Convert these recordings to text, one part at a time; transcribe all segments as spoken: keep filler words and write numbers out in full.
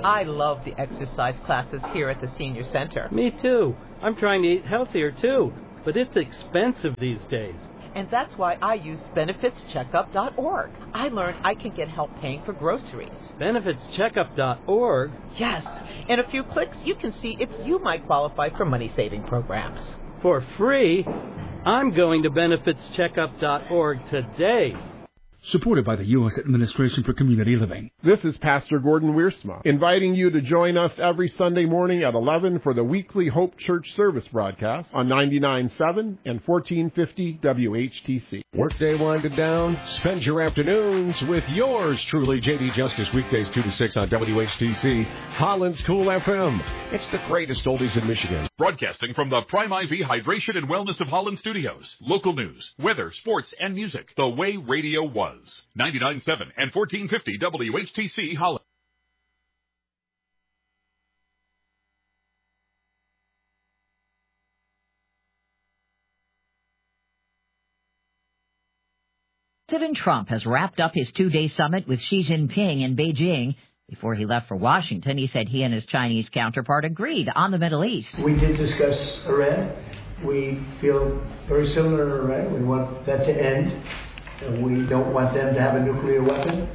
I love the exercise classes here at the senior center. Me too. I'm trying to eat healthier too, but it's expensive these days. And that's why I use benefits checkup dot org. I learned I can get help paying for groceries. benefits checkup dot org? Yes. In a few clicks, you can see if you might qualify for money-saving programs. For free? I'm going to benefits checkup dot org today. Supported by the U S Administration for Community Living. This is Pastor Gordon Wiersma, inviting you to join us every Sunday morning at eleven for the weekly Hope Church service broadcast on ninety-nine point seven and fourteen fifty W H T C. Workday winded down. Spend your afternoons with yours truly, J D Justice, weekdays two to six on W H T C, Holland's Cool F M. It's the greatest oldies in Michigan. Broadcasting from the Prime I V Hydration and Wellness of Holland studios. Local news, weather, sports, and music. The way radio was. ninety-nine point seven and fourteen fifty W H T C Holland. President Trump has wrapped up his two-day summit with Xi Jinping in Beijing. Before he left for Washington, he said he and his Chinese counterpart agreed on the Middle East. We did discuss Iran. We feel very similar to Iran. We want that to end. We don't want them to have a nuclear weapon.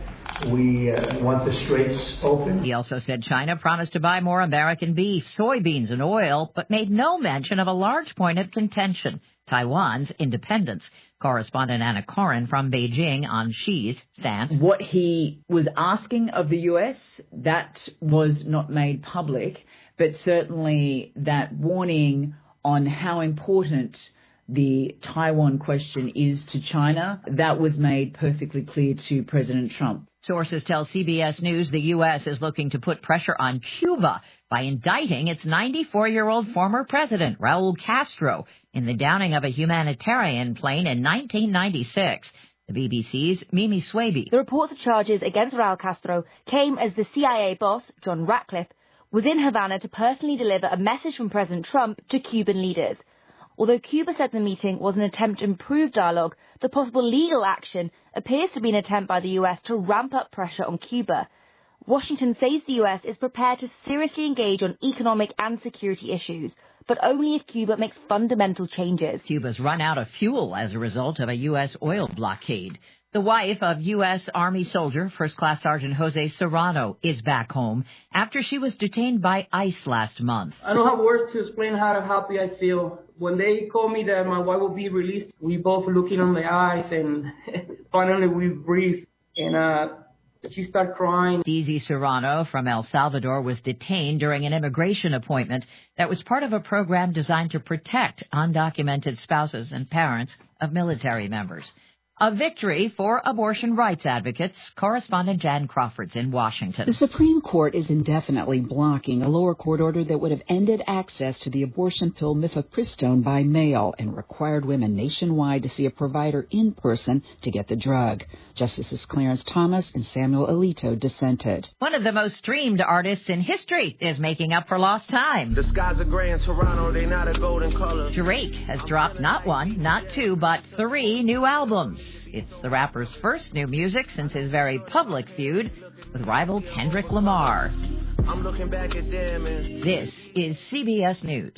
We uh, want the straits open. He also said China promised to buy more American beef, soybeans, and oil, but made no mention of a large point of contention, Taiwan's independence. Correspondent Anna Corin from Beijing on Xi's stance. What he was asking of the U S, that was not made public, but certainly that warning on how important the Taiwan question is to China, that was made perfectly clear to President Trump. Sources tell C B S News the U S is looking to put pressure on Cuba by indicting its ninety-four-year-old former president, Raul Castro, in the downing of a humanitarian plane in nineteen ninety-six. The B B C's Mimi Swaby. The reports of charges against Raul Castro came as the C I A boss, John Ratcliffe, was in Havana to personally deliver a message from President Trump to Cuban leaders. Although Cuba said the meeting was an attempt to improve dialogue, the possible legal action appears to be an attempt by the U S to ramp up pressure on Cuba. Washington says the U S is prepared to seriously engage on economic and security issues, but only if Cuba makes fundamental changes. Cuba's run out of fuel as a result of a U S oil blockade. The wife of U S Army soldier, First Class Sergeant Jose Serrano, is back home after she was detained by ICE last month. I don't have words to explain how happy I feel. When they told me that my wife will be released, we both looking in the eyes, and finally we breathed, and uh, she started crying. Deezy Serrano from El Salvador was detained during an immigration appointment that was part of a program designed to protect undocumented spouses and parents of military members. A victory for abortion rights advocates. Correspondent Jan Crawford's in Washington. The Supreme Court is indefinitely blocking a lower court order that would have ended access to the abortion pill mifepristone by mail and required women nationwide to see a provider in person to get the drug. Justices Clarence Thomas and Samuel Alito dissented. One of the most streamed artists in history is making up for lost time. The skies are gray in Toronto, they not a golden color. Drake has dropped not one, not two, but three new albums. It's the rapper's first new music since his very public feud with rival Kendrick Lamar. I'm looking back at them and... This is C B S News.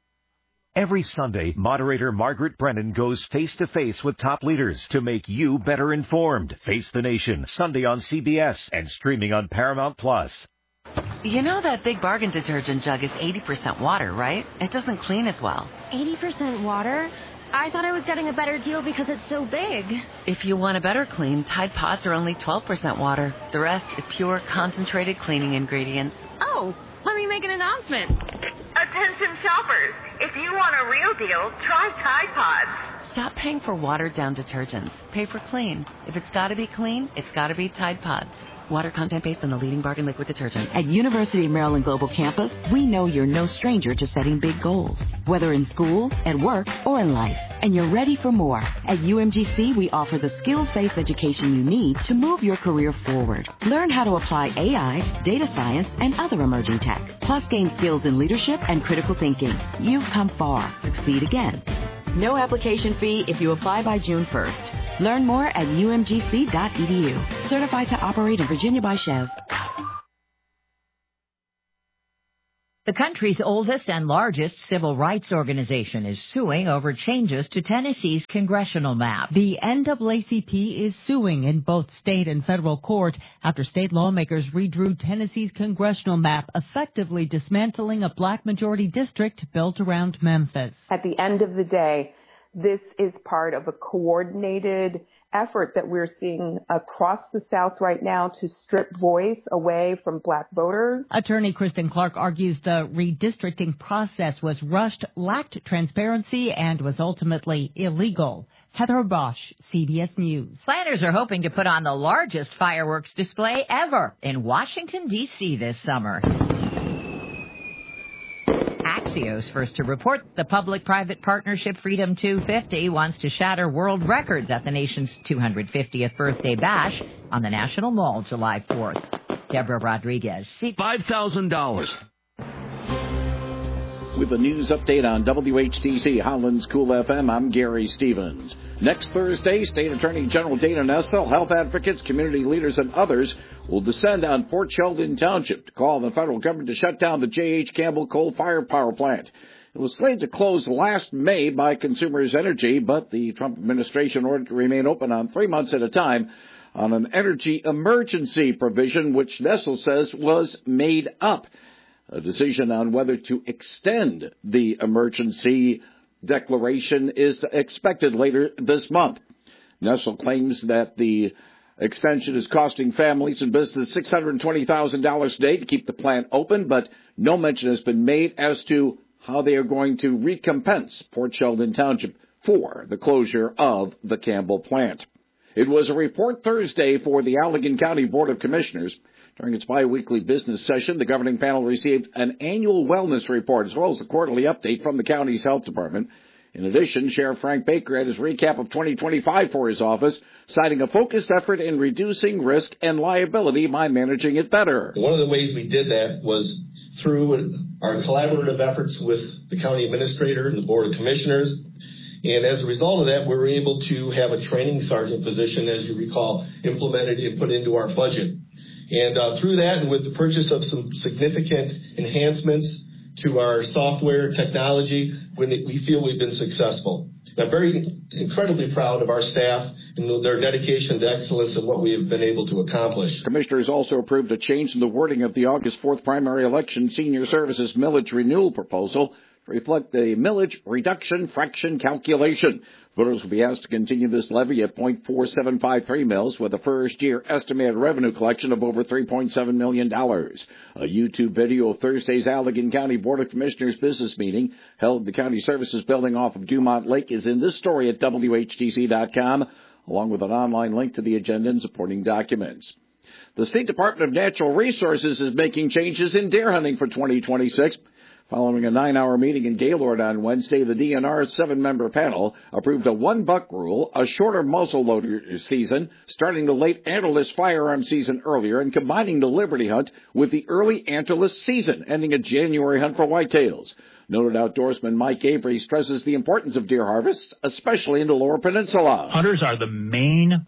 Every Sunday, moderator Margaret Brennan goes face-to-face with top leaders to make you better informed. Face the Nation, Sunday on C B S and streaming on Paramount Plus. You know that Big Bargain detergent jug is eighty percent water, right? It doesn't clean as well. eighty percent water? I thought I was getting a better deal because it's so big. If you want a better clean, Tide Pods are only twelve percent water. The rest is pure, concentrated cleaning ingredients. Oh, let me make an announcement. Attention shoppers, if you want a real deal, try Tide Pods. Stop paying for watered-down detergents. Pay for clean. If it's got to be clean, it's got to be Tide Pods. Water content based on the leading bargain liquid detergent. At University of Maryland Global Campus, we know you're no stranger to setting big goals, whether in school, at work, or in life. And you're ready for more. At U M G C, we offer the skills-based education you need to move your career forward. Learn how to apply A I, data science, and other emerging tech. Plus gain skills in leadership and critical thinking. You've come far. Succeed again. No application fee if you apply by June first. Learn more at U M G C dot E D U. Certified to operate in Virginia by Chev. The country's oldest and largest civil rights organization is suing over changes to Tennessee's congressional map. The N double A C P is suing in both state and federal court after state lawmakers redrew Tennessee's congressional map, effectively dismantling a black majority district built around Memphis. At the end of the day, this is part of a coordinated effort that we're seeing across the South right now to strip voice away from black voters. Attorney Kristen Clark argues the redistricting process was rushed, lacked transparency, and was ultimately illegal. Heather Bosch, C B S News. Planners are hoping to put on the largest fireworks display ever in Washington, D C this summer. Axios first to report the public-private partnership Freedom two fifty wants to shatter world records at the nation's two hundred fiftieth birthday bash on the National Mall July fourth. Deborah Rodriguez. five thousand dollars. With a news update on W H T C Holland's Cool F M, I'm Gary Stevens. Next Thursday, State Attorney General Dana Nessel, health advocates, community leaders, and others will descend on Port Sheldon Township to call on the federal government to shut down the J H. Campbell coal-fired power plant. It was slated to close last May by Consumers Energy, but the Trump administration ordered to remain open on three months at a time on an energy emergency provision, which Nessel says was made up. A decision on whether to extend the emergency declaration is expected later this month. Nessel claims that the extension is costing families and businesses six hundred twenty thousand dollars a day to keep the plant open, but no mention has been made as to how they are going to recompense Port Sheldon Township for the closure of the Campbell plant. It was a report Thursday for the Allegan County Board of Commissioners. During its biweekly business session, the governing panel received an annual wellness report as well as a quarterly update from the county's health department. In addition, Sheriff Frank Baker had his recap of twenty twenty-five for his office, citing a focused effort in reducing risk and liability by managing it better. One of the ways we did that was through our collaborative efforts with the county administrator and the Board of Commissioners. And as a result of that, we were able to have a training sergeant position, as you recall, implemented and put into our budget. And uh, through that, and with the purchase of some significant enhancements to our software technology, we feel we've been successful. I'm very incredibly proud of our staff and their dedication to excellence and what we have been able to accomplish. Commissioners also approved a change in the wording of the August fourth primary election senior services millage renewal proposal to reflect the millage reduction fraction calculation. Voters will be asked to continue this levy at point four seven five three mils with a first-year estimated revenue collection of over three point seven million dollars. A YouTube video of Thursday's Allegan County Board of Commissioners business meeting held in the County Services Building off of Dumont Lake is in this story at W H T C dot com, along with an online link to the agenda and supporting documents. The State Department of Natural Resources is making changes in deer hunting for twenty twenty-six. Following a nine-hour meeting in Gaylord on Wednesday, the D N R's seven-member panel approved a one-buck rule, a shorter muzzleloader season, starting the late antlerless firearm season earlier, and combining the Liberty Hunt with the early antlerless season, ending a January hunt for whitetails. Noted outdoorsman Mike Avery stresses the importance of deer harvest, especially in the Lower Peninsula. Hunters are the main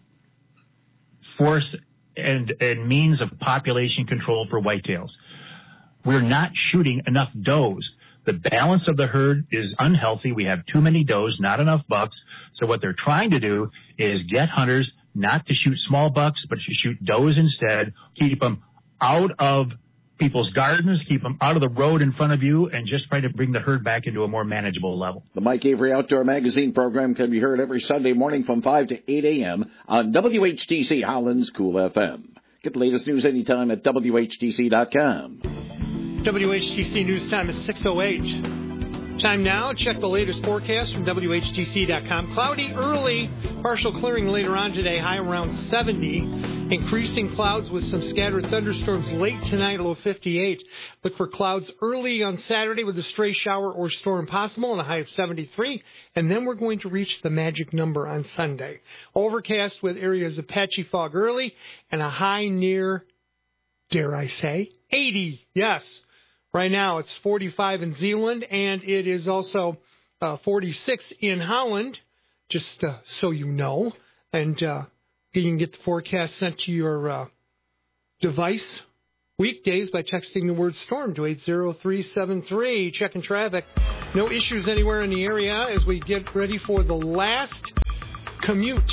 force and, and means of population control for whitetails. We're not shooting enough does. The balance of the herd is unhealthy. We have too many does, not enough bucks. So what they're trying to do is get hunters not to shoot small bucks, but to shoot does instead, keep them out of people's gardens, keep them out of the road in front of you, and just try to bring the herd back into a more manageable level. The Mike Avery Outdoor Magazine program can be heard every Sunday morning from five to eight a.m. on W H T C Holland's Cool F M. Get the latest news anytime at W H T C dot com. W H T C News Time is six oh eight. Time now, check the latest forecast from W H T C dot com. Cloudy early, partial clearing later on today, high around seventy. Increasing clouds with some scattered thunderstorms late tonight, low fifty-eight. Look for clouds early on Saturday with a stray shower or storm possible and a high of seventy-three. And then we're going to reach the magic number on Sunday. Overcast with areas of patchy fog early and a high near, dare I say, eighty. Yes. Right now, it's forty-five in Zeeland, and it is also uh, forty-six in Holland, just uh, so you know. And uh, you can get the forecast sent to your uh, device weekdays by texting the word storm to eight zero three seven three. Checking traffic. No issues anywhere in the area as we get ready for the last commute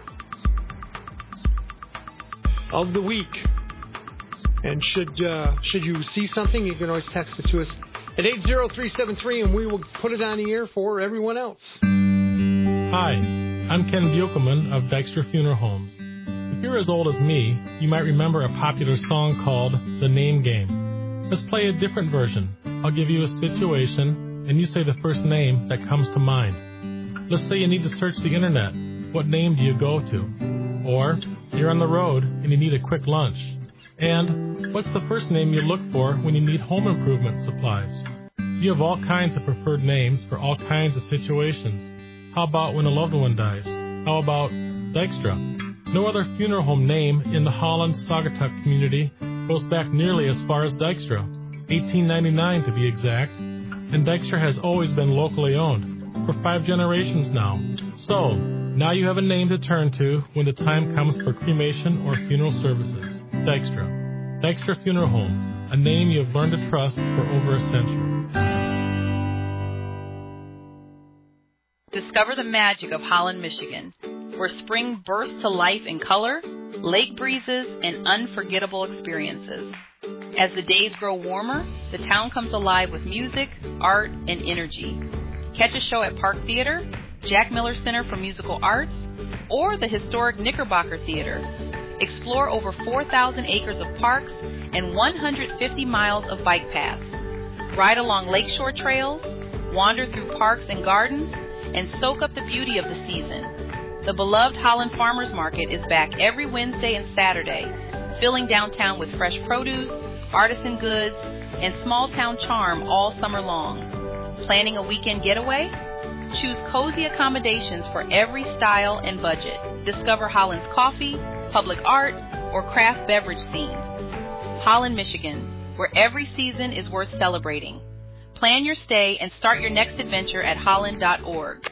of the week. And should uh, should you see something, you can always text it to us at eight zero three seven three, and we will put it on the air for everyone else. Hi, I'm Ken Buchelman of Dykstra Funeral Homes. If you're as old as me, you might remember a popular song called The Name Game. Let's play a different version. I'll give you a situation, and you say the first name that comes to mind. Let's say you need to search the internet. What name do you go to? Or you're on the road and you need a quick lunch. And what's the first name you look for when you need home improvement supplies? You have all kinds of preferred names for all kinds of situations. How about when a loved one dies? How about Dykstra? No other funeral home name in the Holland-Saugatuck community goes back nearly as far as Dykstra, eighteen ninety-nine to be exact, and Dykstra has always been locally owned, for five generations now. So, now you have a name to turn to when the time comes for cremation or funeral services. Dykstra. Dykstra Funeral Homes, a name you have learned to trust for over a century. Discover the magic of Holland, Michigan, where spring bursts to life in color, lake breezes, and unforgettable experiences. As the days grow warmer, the town comes alive with music, art, and energy. Catch a show at Park Theater, Jack Miller Center for Musical Arts, or the historic Knickerbocker Theater. Explore over four thousand acres of parks and one hundred fifty miles of bike paths. Ride along lakeshore trails, wander through parks and gardens, and soak up the beauty of the season. The beloved Holland Farmers Market is back every Wednesday and Saturday, filling downtown with fresh produce, artisan goods, and small-town charm all summer long. Planning a weekend getaway? Choose cozy accommodations for every style and budget. Discover Holland's coffee, public art, or craft beverage scene. Holland, Michigan, where every season is worth celebrating. Plan your stay and start your next adventure at holland dot org.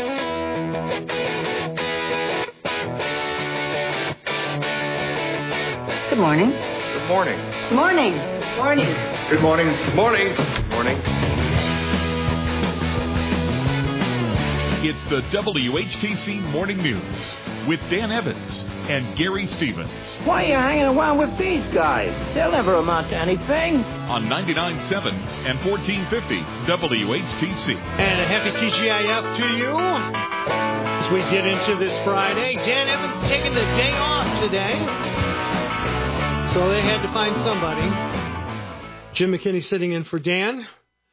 Good morning. Good morning. Good morning. Good morning. Good morning. Good morning. Good morning. It's the W H T C Morning News with Dan Evans and Gary Stevens. Why are you hanging around with these guys? They'll never amount to anything. On ninety-nine point seven and fourteen fifty W H T C. And a happy T G I F to you as we get into this Friday. Dan Evans taking the day off today, so they had to find somebody. Jim McKinney sitting in for Dan.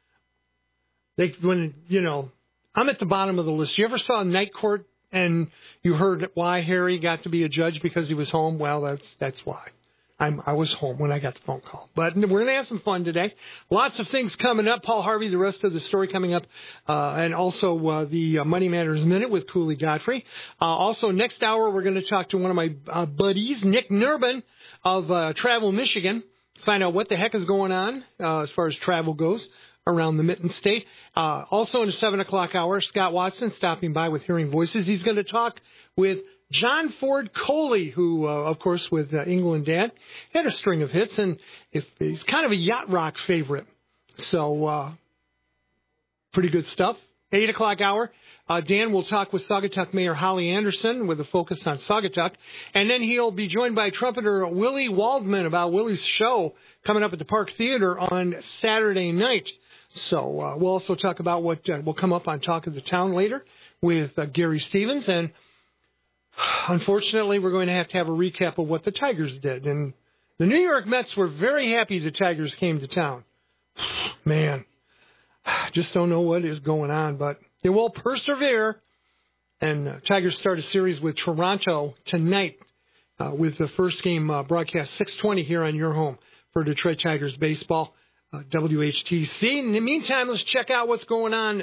They, when, you know, I'm at the bottom of the list. You ever saw Night Court and you heard why Harry got to be a judge because he was home? Well, that's that's why. I'm, I was home when I got the phone call. But we're going to have some fun today. Lots of things coming up. Paul Harvey, the rest of the story coming up, uh, and also uh, the uh, Money Matters Minute with Cooley Godfrey. Uh, also, next hour, we're going to talk to one of my uh, buddies, Nick Nurbin of uh, Travel Michigan, find out what the heck is going on uh, as far as travel goes around the Mitten State. Uh, also in the seven o'clock hour, Scott Watson stopping by with Hearing Voices. He's going to talk with John Ford Coley, who, uh, of course, with uh, England Dad, had a string of hits, and if, he's kind of a yacht rock favorite. So, uh, pretty good stuff. eight o'clock hour, uh, Dan will talk with Saugatuck Mayor Holly Anderson with a focus on Saugatuck. And then he'll be joined by trumpeter Willie Waldman about Willie's show coming up at the Park Theater on Saturday night. So uh, we'll also talk about what uh, will come up on Talk of the Town later with uh, Gary Stevens. And unfortunately, we're going to have to have a recap of what the Tigers did. And the New York Mets were very happy the Tigers came to town. Man, just don't know what is going on, but they will persevere. And uh, Tigers start a series with Toronto tonight uh, with the first game uh, broadcast six twenty here on your home for Detroit Tigers baseball. Uh, W H T C. In the meantime, let's check out what's going on uh,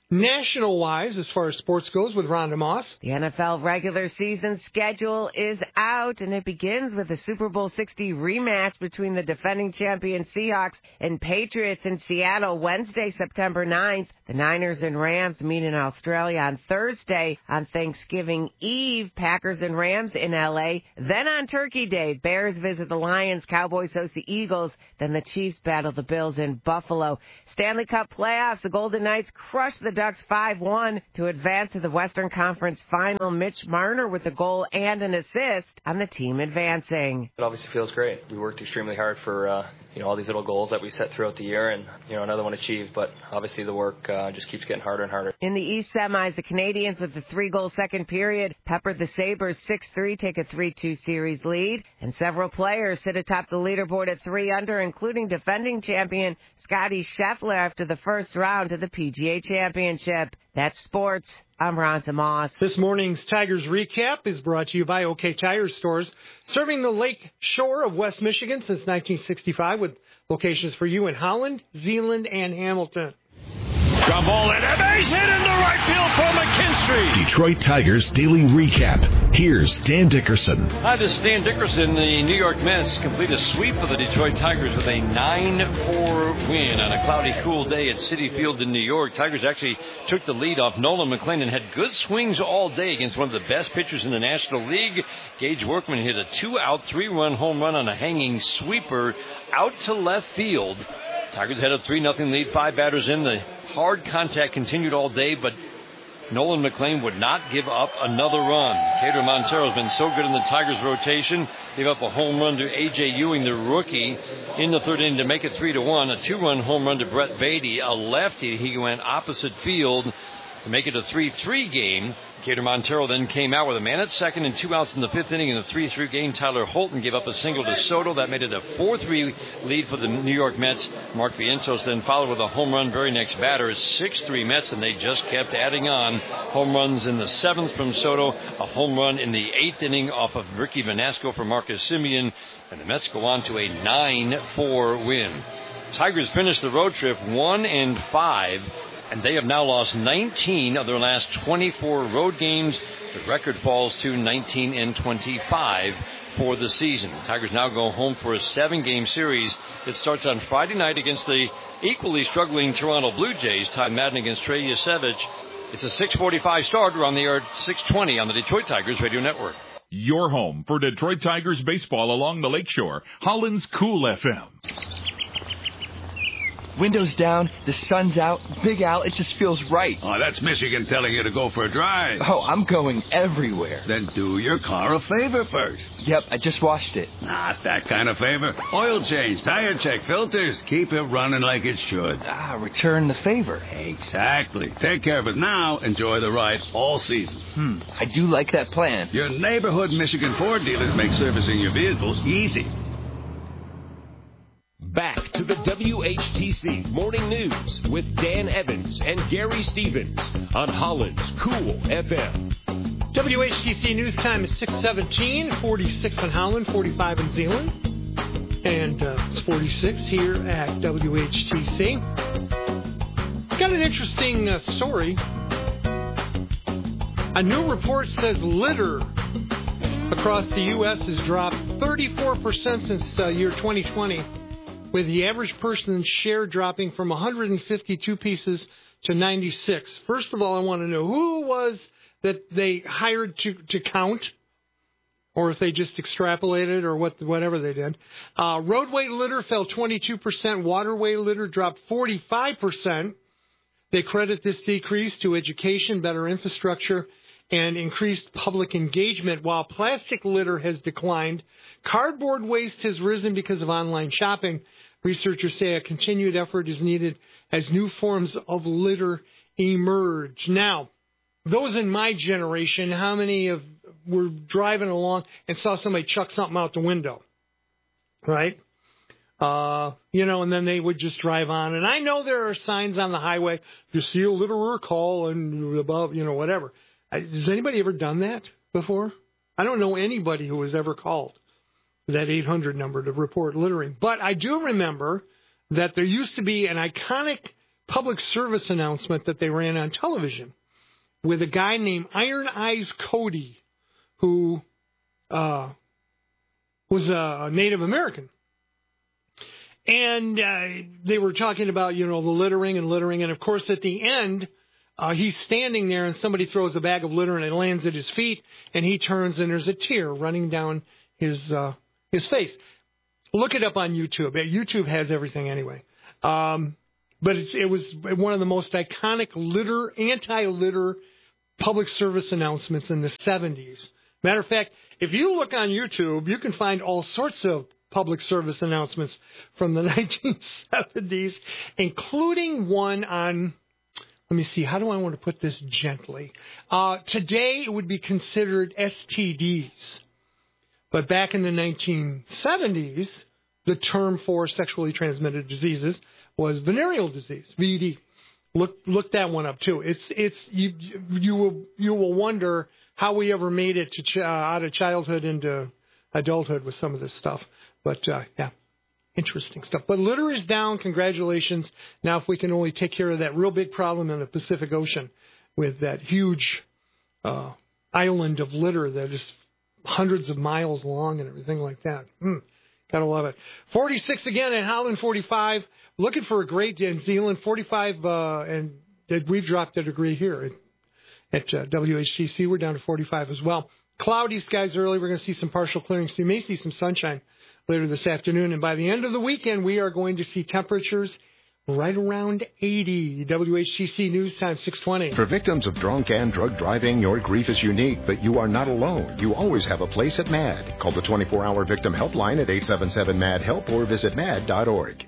National-wise, as far as sports goes, with Rhonda Moss. The N F L regular season schedule is out, and it begins with the Super Bowl sixty rematch between the defending champion Seahawks and Patriots in Seattle Wednesday, September ninth. The Niners and Rams meet in Australia on Thursday. On Thanksgiving Eve, Packers and Rams in L A. Then on Turkey Day, Bears visit the Lions, Cowboys host the Eagles. Then the Chiefs battle the Bills in Buffalo. Stanley Cup playoffs, the Golden Knights crush the Ducks five one to advance to the Western Conference Final. Mitch Marner with a goal and an assist on the team advancing. It obviously feels great. We worked extremely hard for uh, you know all these little goals that we set throughout the year, and you know another one achieved. But obviously the work uh, just keeps getting harder and harder. In the East semis, the Canadians with the three-goal second period peppered the Sabres six three, take a three two series lead, and several players sit atop the leaderboard at three under, including defending champion Scotty Scheffler after the first round of the P G A Championship. That's sports. I'm Rhonda Moss. This morning's Tigers Recap is brought to you by OK Tire Stores, serving the lake shore of West Michigan since nineteen sixty-five, with locations for you in Holland, Zeeland, and Hamilton. Ground ball and a base hit into right field for McKinstry. Detroit Tigers Daily Recap. Here's Dan Dickerson. Hi, this is Dan Dickerson. The New York Mets complete a sweep of the Detroit Tigers with a nine four win on a cloudy, cool day at Citi Field in New York. Tigers actually took the lead off Nolan McLean and had good swings all day against one of the best pitchers in the National League. Gage Workman hit a two-out, three-run home run on a hanging sweeper out to left field. Tigers had a three nothing lead, five batters in. The hard contact continued all day, but Nolan McLean would not give up another run. Cater Montero has been so good in the Tigers' rotation. Gave up a home run to A J. Ewing, the rookie, in the third inning to make it three to one. A two-run home run to Brett Beatty, a lefty. He went opposite field to make it a three three game. Cater Montero then came out with a man at second and two outs in the fifth inning. In the three three game, Tyler Holton gave up a single to Soto. That made it a four three lead for the New York Mets. Mark Vientos then followed with a home run very next batter. six three Mets, and they just kept adding on. Home runs in the seventh from Soto. A home run in the eighth inning off of Ricky Vanasco for Marcus Semien. And the Mets go on to a nine four win. Tigers finished the road trip one and five. And they have now lost nineteen of their last twenty-four road games. The record falls to nineteen and twenty-five for the season. The Tigers now go home for a seven-game series. It starts on Friday night against the equally struggling Toronto Blue Jays. Todd Madden against Trey Yasevich. It's a six forty-five start. We're on the air at six twenty on the Detroit Tigers Radio Network. Your home for Detroit Tigers baseball along the lakeshore. Holland's Cool F M. Windows down, the sun's out, Big Al, it just feels right. Oh, that's Michigan telling you to go for a drive. Oh, I'm going everywhere. Then do your car a favor first. Yep, I just washed it. Not that kind of favor. Oil change, tire check, filters. Keep it running like it should. Ah, return the favor. Exactly. Take care of it now. Enjoy the ride all season. Hmm, I do like that plan. Your neighborhood Michigan Ford dealers make servicing your vehicle easy. Back to the W H T C Morning News with Dan Evans and Gary Stevens on Holland's Cool F M. W H T C News Time is six seventeen, forty-six in Holland, forty-five in Zeeland, and uh, it's forty-six here at W H T C. Got an interesting uh, story. A new report says litter across the U S has dropped thirty-four percent since uh, year twenty twenty. With the average person's share dropping from one hundred fifty-two pieces to ninety-six. First of all, I want to know who was that they hired to, to count, or if they just extrapolated, or what whatever they did. Uh, roadway litter fell twenty-two percent. Waterway litter dropped forty-five percent. They credit this decrease to education, better infrastructure, and increased public engagement, while plastic litter has declined. Cardboard waste has risen because of online shopping. Researchers say a continued effort is needed as new forms of litter emerge. Now, those in my generation, how many of were driving along and saw somebody chuck something out the window, right? Uh, you know, and then they would just drive on. And I know there are signs on the highway, if you see a litterer, call and above, you know, whatever. Has anybody ever done that before? I don't know anybody who has ever called that eight hundred number to report littering. But I do remember that there used to be an iconic public service announcement that they ran on television with a guy named Iron Eyes Cody, who uh, was a Native American. And uh, they were talking about, you know, the littering and littering. And, of course, at the end, uh, he's standing there and somebody throws a bag of litter and it lands at his feet. And he turns and there's a tear running down his uh, his face. Look it up on YouTube. YouTube has everything anyway. Um, but it's, it was one of the most iconic litter, anti-litter public service announcements in the seventies. Matter of fact, if you look on YouTube, you can find all sorts of public service announcements from the nineteen seventies, including one on, let me see, how do I want to put this gently? Uh, today it would be considered S T Ds. But back in the nineteen seventies, the term for sexually transmitted diseases was venereal disease, V E D. Look, look that one up too. It's, it's, you, you will, you will wonder how we ever made it to ch- uh, out of childhood into adulthood with some of this stuff. But, uh, yeah, interesting stuff. But litter is down. Congratulations. Now, if we can only take care of that real big problem in the Pacific Ocean with that huge uh, island of litter that is hundreds of miles long and everything like that. Mm, gotta love it. forty-six again at Howland forty-five. Looking for a great day in Zeeland. forty-five, uh, and we've dropped a degree here at, at uh, W H T C. We're down to forty-five as well. Cloudy skies early. We're going to see some partial clearing. So you may see some sunshine later this afternoon. And by the end of the weekend, we are going to see temperatures right around eighty. W H T C News Time, six twenty. For victims of drunk and drug driving, your grief is unique, but you are not alone. You always have a place at MAD. Call the twenty-four hour victim helpline at eight seven seven MAD HELP or visit mad dot org.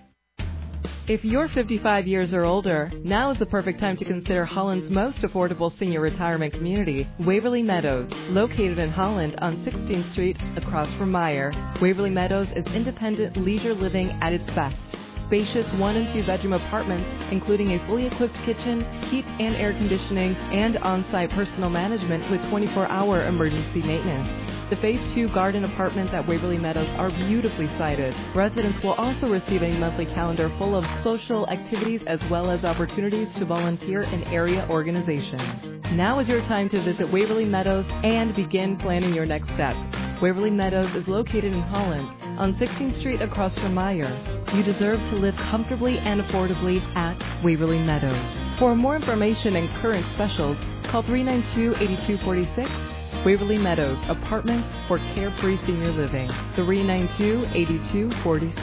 If you're fifty-five years or older, now is the perfect time to consider Holland's most affordable senior retirement community, Waverly Meadows, located in Holland on sixteenth Street across from Meyer. Waverly Meadows is independent leisure living at its best. Spacious one and two bedroom apartments, including a fully equipped kitchen, heat and air conditioning, and on-site personal management with twenty-four hour emergency maintenance. The Phase two garden apartments at Waverly Meadows are beautifully sited. Residents will also receive a monthly calendar full of social activities as well as opportunities to volunteer in area organizations. Now is your time to visit Waverly Meadows and begin planning your next step. Waverly Meadows is located in Holland on sixteenth Street across from Meyer. You deserve to live comfortably and affordably at Waverly Meadows. For more information and current specials, call three nine two, eight two four six. Waverly Meadows, apartments for carefree senior living. three nine two, eight two four six.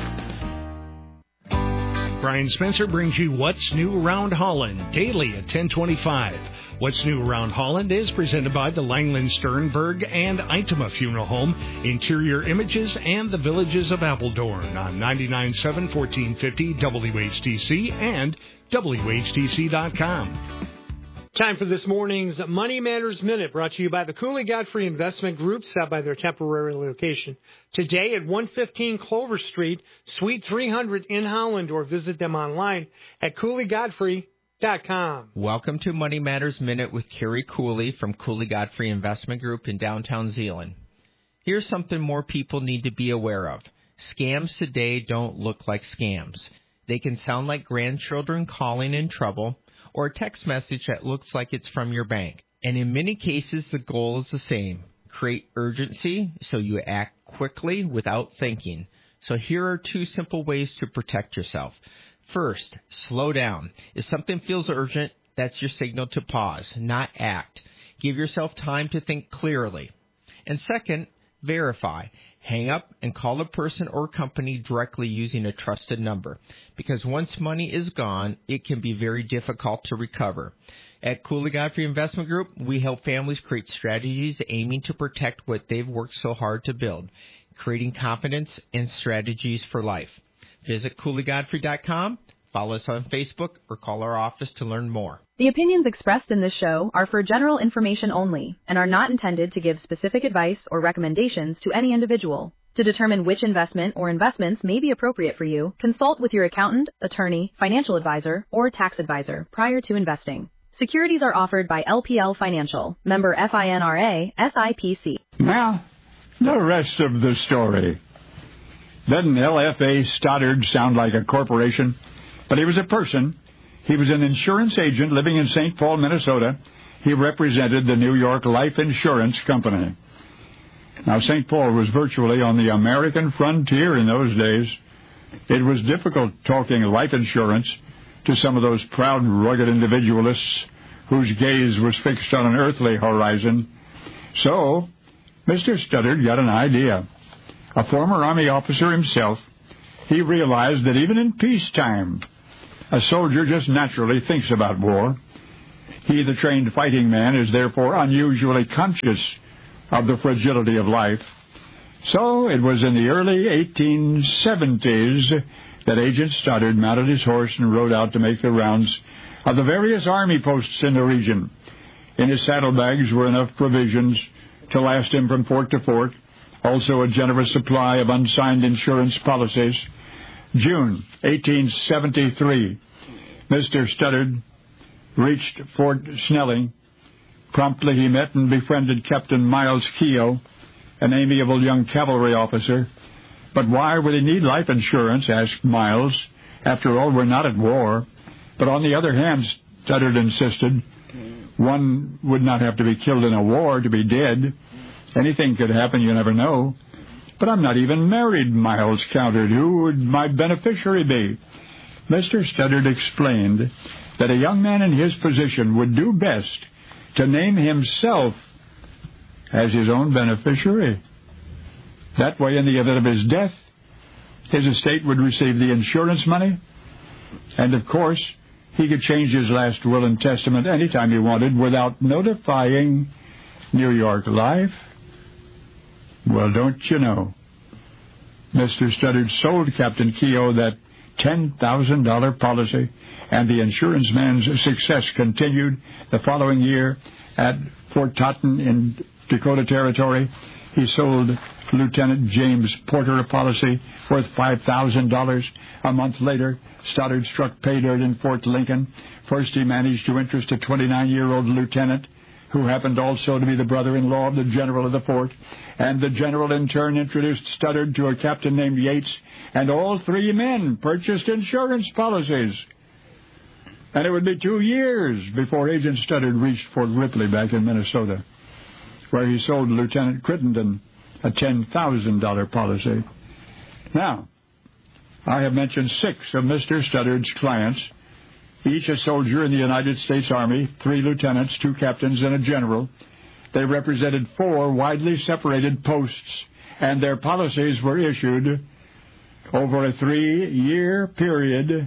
Brian Spencer brings you What's New Around Holland, daily at ten twenty-five. What's New Around Holland is presented by the Langland Sternberg and Itema Funeral Home, Interior Images, and the Villages of Appledorn on ninety-nine point seven, fourteen fifty W H T C and W H T C dot com. Time for this morning's Money Matters Minute, brought to you by the Cooley Godfrey Investment Group, set by their temporary location today at one fifteen Clover Street, Suite three hundred in Holland, or visit them online at cooley godfrey dot com. Welcome to Money Matters Minute with Kerry Cooley from Cooley Godfrey Investment Group in downtown Zeeland. Here's something more people need to be aware of. Scams today don't look like scams. They can sound like grandchildren calling in trouble, or a text message that looks like it's from your bank. And in many cases, the goal is the same. Create urgency so you act quickly without thinking. So here are two simple ways to protect yourself. First, slow down. If something feels urgent, that's your signal to pause, not act. Give yourself time to think clearly. And second, verify. Hang up and call a person or company directly using a trusted number, because once money is gone, it can be very difficult to recover. At Cooley Godfrey Investment Group, we help families create strategies aiming to protect what they've worked so hard to build, creating confidence and strategies for life. Visit cooley godfrey dot com, follow us on Facebook, or call our office to learn more. The opinions expressed in this show are for general information only and are not intended to give specific advice or recommendations to any individual. To determine which investment or investments may be appropriate for you, consult with your accountant, attorney, financial advisor, or tax advisor prior to investing. Securities are offered by L P L Financial, member FINRA, S I P C. Now, the rest of the story. Doesn't L F A Stoddard sound like a corporation? But he was a person, He was an insurance agent living in Saint Paul, Minnesota. He represented the New York Life Insurance Company. Now, Saint Paul was virtually on the American frontier in those days. It was difficult talking life insurance to some of those proud, rugged individualists whose gaze was fixed on an earthly horizon. So, Mister Studdard got an idea. A former Army officer himself, he realized that even in peacetime, a soldier just naturally thinks about war. He, the trained fighting man, is therefore unusually conscious of the fragility of life. So it was in the early eighteen seventies that Agent Studdard mounted his horse and rode out to make the rounds of the various army posts in the region. In his saddlebags were enough provisions to last him from fort to fort, also a generous supply of unsigned insurance policies. June eighteen seventy-three, Mister Studdard reached Fort Snelling. Promptly he met and befriended Captain Miles Keogh, an amiable young cavalry officer. But why would he need life insurance, asked Miles. After all, we're not at war. But on the other hand, Studdard insisted, one would not have to be killed in a war to be dead. Anything could happen, you never know. But I'm not even married, Miles countered. Who would my beneficiary be? Mister Studdard explained that a young man in his position would do best to name himself as his own beneficiary. That way, in the event of his death, his estate would receive the insurance money, and of course, he could change his last will and testament anytime he wanted without notifying New York Life. Well, don't you know? Mister Studdard sold Captain Keogh that ten thousand dollars policy, and the insurance man's success continued the following year at Fort Totten in Dakota Territory. He sold Lieutenant James Porter a policy worth five thousand dollars. A month later, Studdard struck pay dirt in Fort Lincoln. First, he managed to interest a twenty-nine-year-old lieutenant who happened also to be the brother-in-law of the general of the fort, and the general in turn introduced Studdard to a captain named Yates, and all three men purchased insurance policies. And it would be two years before Agent Studdard reached Fort Ripley back in Minnesota, where he sold Lieutenant Crittenden a ten thousand dollars policy. Now, I have mentioned six of Mister Studdard's clients, each a soldier in the United States Army, three lieutenants, two captains, and a general. They represented four widely separated posts, and their policies were issued over a three-year period,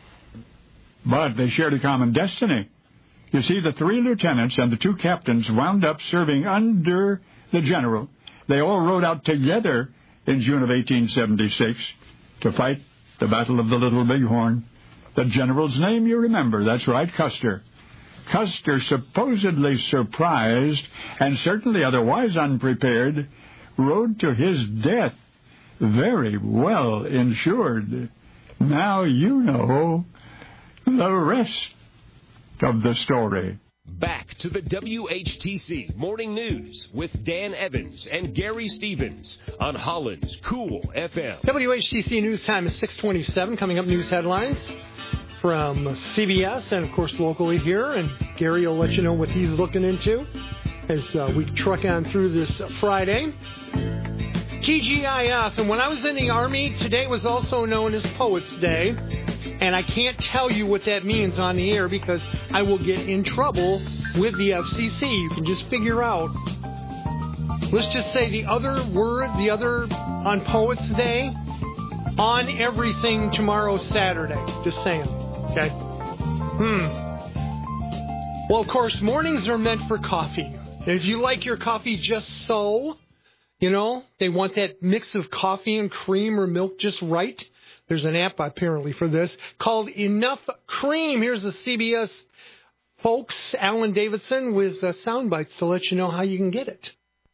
but they shared a common destiny. You see, the three lieutenants and the two captains wound up serving under the general. They all rode out together in June of eighteen seventy-six to fight the Battle of the Little Bighorn. The general's name, you remember, that's right, Custer. Custer, supposedly surprised and certainly otherwise unprepared, rode to his death very well insured. Now you know the rest of the story. Back to the W H T C Morning News with Dan Evans and Gary Stevens on Holland's Cool F M. W H T C News Time is six twenty-seven. Coming up, news headlines from C B S and, of course, locally here. And Gary will let you know what he's looking into as uh, we truck on through this Friday. T G I F, and when I was in the Army, today was also known as Poets' Day. And I can't tell you what that means on the air because I will get in trouble with the F C C. You can just figure out. Let's just say the other word, the other on Poets' Day, on everything tomorrow, Saturday. Just saying. Okay? Hmm. Well, of course, mornings are meant for coffee. If you like your coffee just so, you know, they want that mix of coffee and cream or milk just right. There's an app, apparently, for this called Enough Cream. Here's the C B S folks, Alan Davidson, with uh, sound bites to let you know how you can get it.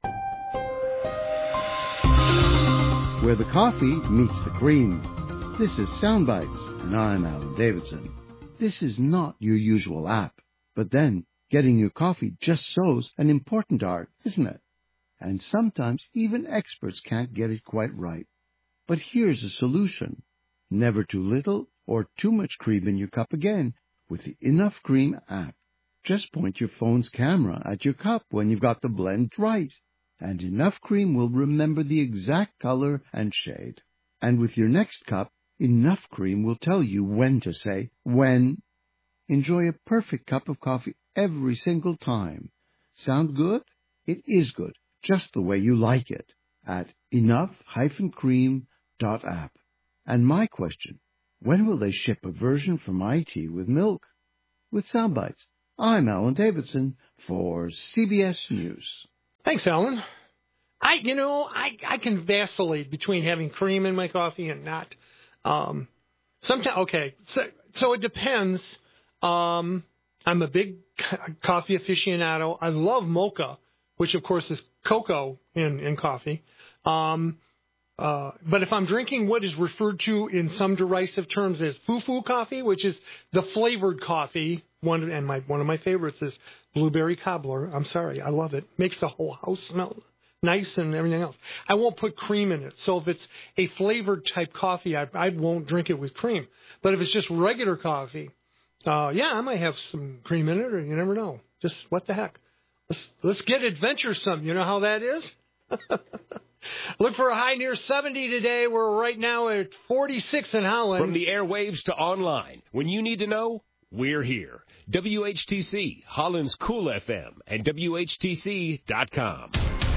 Where the coffee meets the cream. This is Soundbites, and I'm Alan Davidson. This is not your usual app, but then getting your coffee just so's an important art, isn't it? And sometimes even experts can't get it quite right. But here's a solution. Never too little or too much cream in your cup again With the Enough Cream app, just point your phone's camera at your cup when you've got the blend right, and Enough Cream will remember the exact color and shade. And with your next cup, Enough Cream will tell you when to say when. Enjoy a perfect cup of coffee every single time. Sound good? It is good, just the way you like it, at enough cream dot app. And my question, when will they ship a version for my tea with milk? With Soundbites, I'm Alan Davidson for C B S News. Thanks, Alan. I, you know, I, I can vacillate between having cream in my coffee and not. Um, sometimes, okay, so, so it depends. Um, I'm a big coffee aficionado. I love mocha, which of course is cocoa in, in coffee. Um, uh, but if I'm drinking what is referred to in some derisive terms as foo-foo coffee, which is the flavored coffee, one and my one of my favorites is blueberry cobbler. I'm sorry, I love it. Makes the whole house smell nice and everything else. I won't put cream in it. So if it's a flavored type coffee, I, I won't drink it with cream. But if it's just regular coffee, uh, yeah, I might have some cream in it, or you never know. Just what the heck. Let's, let's get adventuresome. You know how that is? Look for a high near seventy today. We're right now at forty-six in Holland. From the airwaves to online, when you need to know, we're here. W H T C, Holland's Cool F M, and W H T C dot com.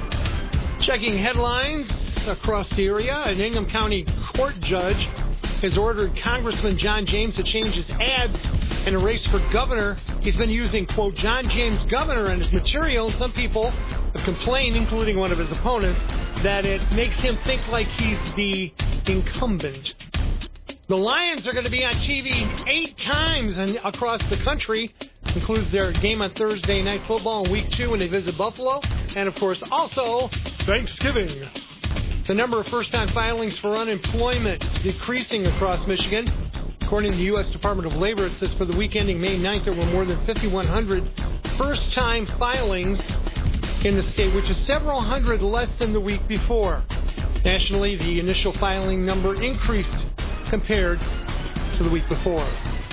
Checking headlines across the area, an Ingham County court judge has ordered Congressman John James to change his ads in a race for governor. He's been using, quote, John James Governor in his material. Some people have complained, including one of his opponents, that it makes him think like he's the incumbent. The Lions are going to be on T V eight times in, across the country. Includes their game on Thursday Night Football in Week two when they visit Buffalo. And, of course, also Thanksgiving. The number of first-time filings for unemployment decreasing across Michigan. According to the U S Department of Labor, it says for the week ending May ninth, there were more than fifty-one hundred first-time filings in the state, which is several hundred less than the week before. Nationally, the initial filing number increased compared to the week before.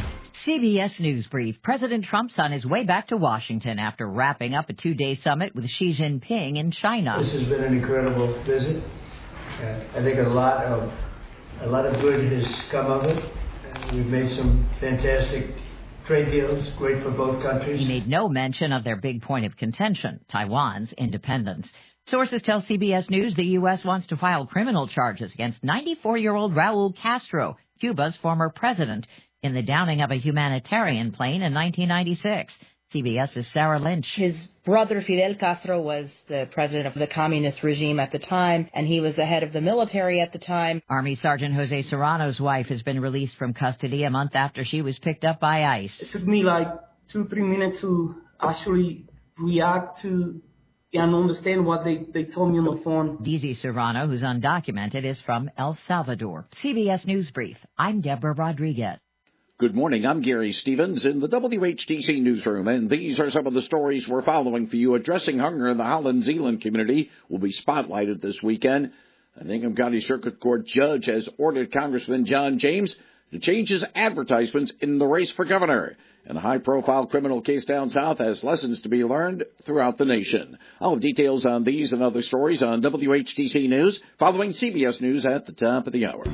C B S News Brief. President Trump's on his way back to Washington after wrapping up a two-day summit with Xi Jinping in China. This has been an incredible visit. Uh, I think a lot of a lot of good has come of it. Uh, we've made some fantastic trade deals, great for both countries. He made no mention of their big point of contention, Taiwan's independence. Sources tell C B S News the U S wants to file criminal charges against ninety-four-year-old Raul Castro, Cuba's former president, in the downing of a humanitarian plane in nineteen ninety-six. CBS's Sarah Lynch. His brother Fidel Castro was the president of the communist regime at the time, and he was the head of the military at the time. Army Sergeant Jose Serrano's wife has been released from custody a month after she was picked up by ICE. It took me like two, three minutes to actually react to and understand what they, they told me on the phone. Dizzy Serrano, who's undocumented, is from El Salvador. C B S News Brief. I'm Deborah Rodriguez. Good morning. I'm Gary Stevens in the W H T C newsroom, and these are some of the stories we're following for you. Addressing hunger in the Holland-Zeeland community will be spotlighted this weekend. An Ingham County Circuit Court judge has ordered Congressman John James to change his advertisements in the race for governor. And a high-profile criminal case down south has lessons to be learned throughout the nation. I'll have details on these and other stories on W H T C News, following C B S News at the top of the hour.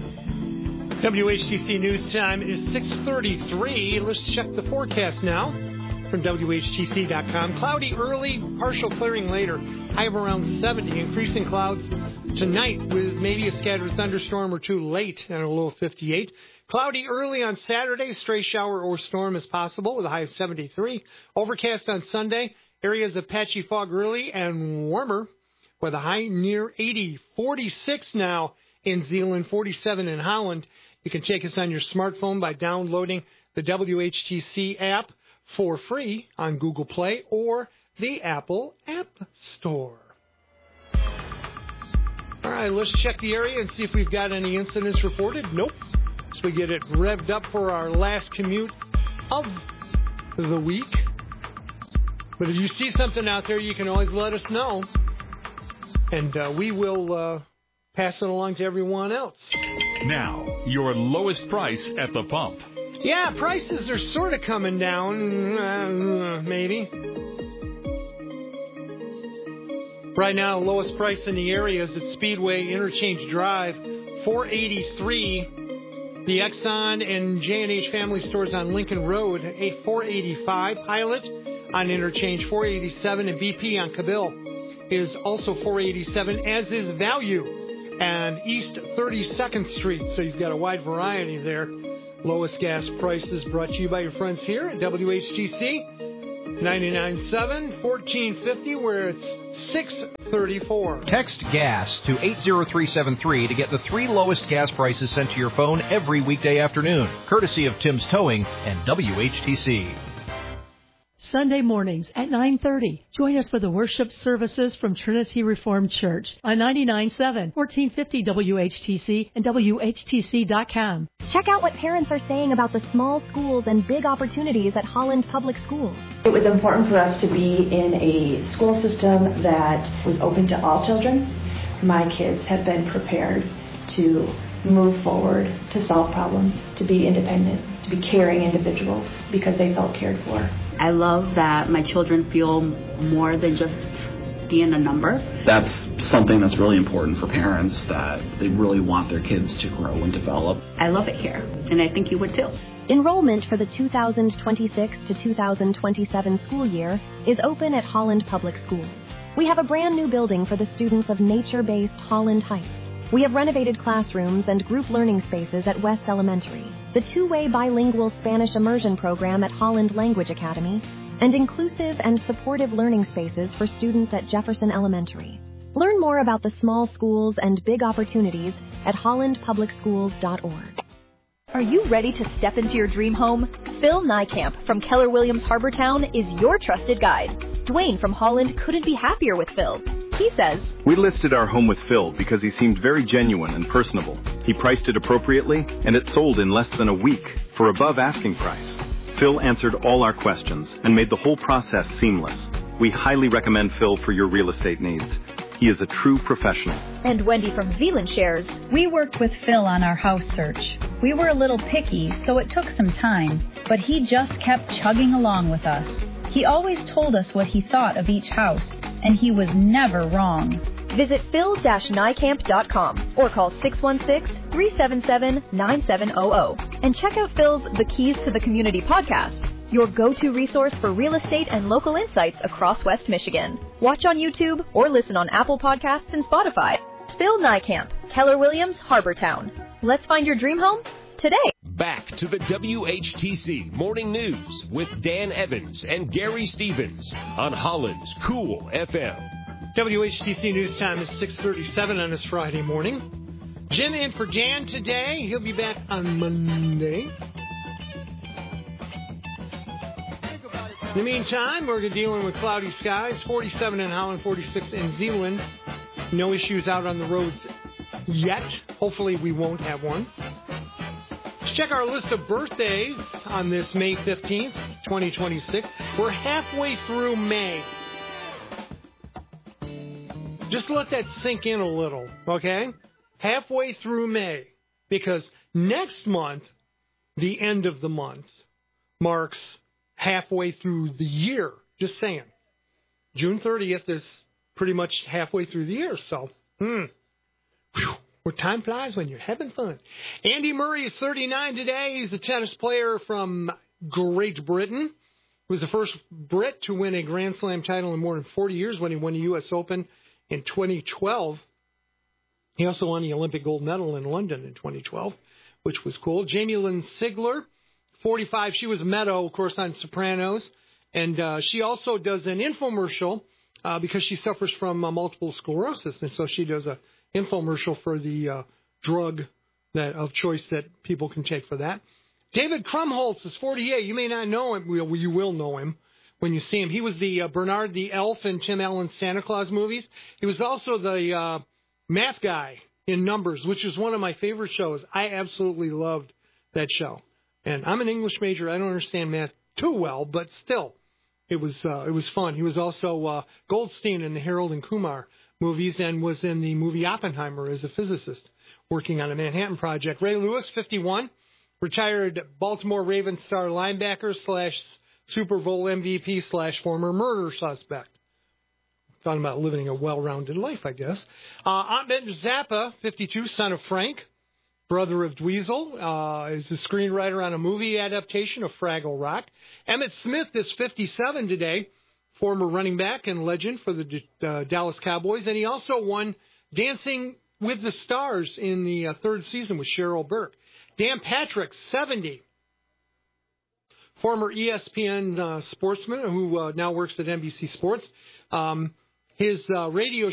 W H T C News time is six thirty-three. Let's check the forecast now from W H T C dot com. Cloudy early, partial clearing later. High of around seventy. Increasing clouds tonight with maybe a scattered thunderstorm or two late and a low of fifty-eight. Cloudy early on Saturday. Stray shower or storm is possible with a high of seventy-three. Overcast on Sunday. Areas of patchy fog early and warmer with a high near eighty. forty-six now in Zeeland, forty-seven in Holland. You can check us on your smartphone by downloading the W H T C app for free on Google Play or the Apple App Store. All right, let's check the area and see if we've got any incidents reported. Nope. So we get it revved up for our last commute of the week. But if you see something out there, you can always let us know. And uh, we will uh, pass it along to everyone else. Now, your lowest price at the pump. Yeah, prices are sort of coming down, uh, maybe. Right now, lowest price in the area is at Speedway Interchange Drive, four eighty-three. The Exxon and J and H Family Stores on Lincoln Road, four eighty-five. Pilot on Interchange, four eighty-seven. And B P on Cabill is also four eighty-seven, as is Value and East thirty-second Street. So you've got a wide variety there. Lowest gas prices brought to you by your friends here at W H T C. ninety-nine point seven, fourteen fifty, where it's six thirty-four. Text GAS to eight zero three seven three to get the three lowest gas prices sent to your phone every weekday afternoon, courtesy of Tim's Towing and W H T C. Sunday mornings at nine thirty. Join us for the worship services from Trinity Reformed Church on ninety-nine point seven, fourteen fifty W H T C and W H T C dot com. Check out what parents are saying about the small schools and big opportunities at Holland Public Schools. It was important for us to be in a school system that was open to all children. My kids have been prepared to move forward, to solve problems, to be independent, to be caring individuals because they felt cared for. I love that my children feel more than just being a number. That's something that's really important for parents, that they really want their kids to grow and develop. I love it here, and I think you would too. Enrollment for the two thousand twenty-six to two thousand twenty-seven school year is open at Holland Public Schools. We have a brand new building for the students of nature-based Holland Heights. We have renovated classrooms and group learning spaces at West Elementary, the two-way bilingual Spanish immersion program at Holland Language Academy, and inclusive and supportive learning spaces for students at Jefferson Elementary. Learn more about the small schools and big opportunities at holland public schools dot org. Are you ready to step into your dream home? Phil Nykamp from Keller Williams Harbortown is your trusted guide. Dwayne from Holland couldn't be happier with Phil. He says, "We listed our home with Phil because he seemed very genuine and personable. He priced it appropriately, and it sold in less than a week for above asking price. Phil answered all our questions and made the whole process seamless. We highly recommend Phil for your real estate needs. He is a true professional." And Wendy from Zealand shares, "We worked with Phil on our house search. We were a little picky, so it took some time, but he just kept chugging along with us. He always told us what he thought of each house, and he was never wrong." Visit phil dash nykamp dot com or call six one six, three seven seven, nine seven zero zero and check out Phil's The Keys to the Community podcast, your go-to resource for real estate and local insights across West Michigan. Watch on YouTube or listen on Apple Podcasts and Spotify. Phil Nykamp, Keller Williams, Harbortown. Let's find your dream home today. Back to the W H T C Morning News with Dan Evans and Gary Stevens on Holland's Cool F M. W H T C News Time is six thirty-seven on this Friday morning. Jim in for Jan today. He'll be back on Monday. In the meantime, we're dealing with cloudy skies, forty-seven in Holland, forty-six in Zeeland. No issues out on the roads yet. Hopefully we won't have one. Let's check our list of birthdays on this May fifteenth, twenty twenty-six. We're halfway through May. Just let that sink in a little, okay? Halfway through May. Because next month, the end of the month, marks halfway through the year. Just saying. June thirtieth is pretty much halfway through the year, so, hmm. Whew. Where time flies when you're having fun. Andy Murray is thirty-nine today. He's a tennis player from Great Britain. He was the first Brit to win a Grand Slam title in more than forty years when he won the U S Open in twenty twelve. He also won the Olympic gold medal in London in twenty twelve, which was cool. Jamie Lynn Sigler, forty-five. She was Meadow, of course, on Sopranos. And uh, she also does an infomercial uh, because she suffers from uh, multiple sclerosis. And so she does a infomercial for the uh, drug that of choice that people can take for that. David Krumholtz is forty-eight. You may not know him. Well, you will know him when you see him. He was the uh, Bernard the Elf in Tim Allen's Santa Claus movies. He was also the uh, math guy in Numbers, which is one of my favorite shows. I absolutely loved that show. And I'm an English major. I don't understand math too well, but still, it was uh, it was fun. He was also uh, Goldstein in the Harold and Kumar movies and was in the movie Oppenheimer as a physicist working on a Manhattan Project. Ray Lewis, fifty-one. Retired Baltimore Ravens star linebacker slash Super Bowl M V P slash former murder suspect. Talking about living a well-rounded life, I guess. Uh, Ahmet Zappa, fifty-two, son of Frank, brother of Dweezil, uh, is the screenwriter on a movie adaptation of Fraggle Rock. Emmitt Smith is fifty-seven today, former running back and legend for the uh, Dallas Cowboys, and he also won Dancing with the Stars in the uh, third season with Cheryl Burke. Dan Patrick, seventy, former E S P N uh, sportsman who uh, now works at N B C Sports. Um, his uh, radio